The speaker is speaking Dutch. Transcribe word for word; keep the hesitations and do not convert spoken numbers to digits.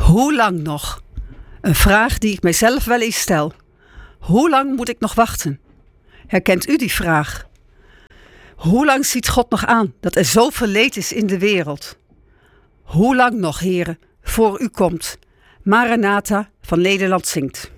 Hoe lang nog? Een vraag die ik mijzelf wel eens stel. Hoe lang moet ik nog wachten? Herkent u die vraag? Hoe lang ziet God nog aan dat er zoveel leed is in de wereld? Hoe lang nog, Heere, voor u komt? Maranatha van Nederland zingt.